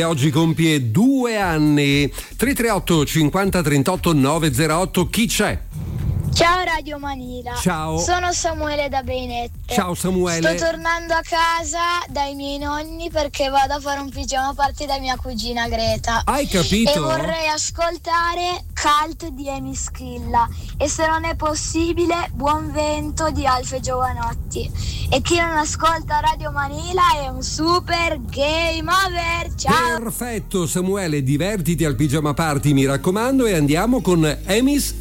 Oggi compie 2 anni. 338 50 38 908. Chi c'è? Ciao Radio Manila. Ciao. Sono Samuele da Beinette. Ciao Samuele. Sto tornando a casa dai miei nonni perché vado a fare un pigiama party da mia cugina Greta. Hai capito? E vorrei ascoltare Cult di Amy Schilla e, se non è possibile, Buon Vento di Alfio Giovanotti. E chi non ascolta Radio Manila è un super game over. Ciao. Perfetto Samuele, divertiti al pigiama party, mi raccomando, e andiamo con Amy